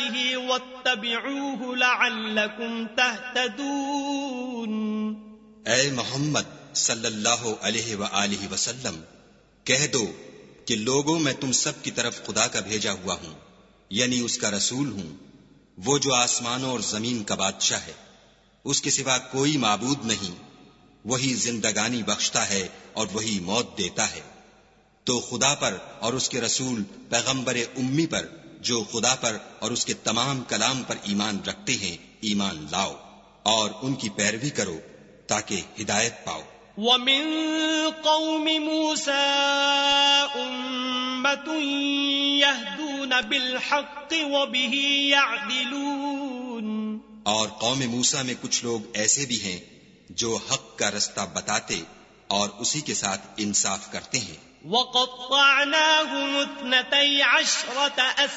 बिही वत्तबिऊहु लअल्लकुम तहतदून। ऐ मोहम्मद सल्लल्लाहु अलैहि व आलिहि वसल्लम, कह दो कि लोगों, मैं तुम सब की तरफ खुदा का भेजा हुआ हूं, यानी उसका रसूल हूं, वो जो आसमानों और जमीन का बादशाह है। उसके सिवा कोई माबूद नहीं। वही जिंदगानी बख्शता है और वही मौत देता है। तो खुदा पर और उसके रसूल पैगंबर उम्मी पर, जो खुदा पर और उसके तमाम कलाम पर ईमान रखते हैं, ईमान लाओ और उनकी पैरवी करो ताकि हिदायत पाओ। वमिन कौमि मूसा उम्मतुन यहदून बिलहक्कि व बिही यअदिलून। और कौम मूसा में कुछ लोग ऐसे भी हैं जो हक का रास्ता बताते और उसी के साथ इंसाफ करते हैं। वक़त्तअनाहुम इस्नतै अशरत